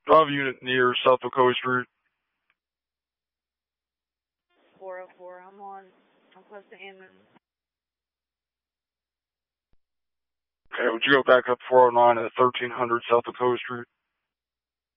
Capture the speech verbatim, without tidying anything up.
Do I have a unit near South Ocoee Street? four oh four, I'm on, I'm close to Inman. Okay, would you go back up four oh nine at thirteen hundred South Ocoee Street?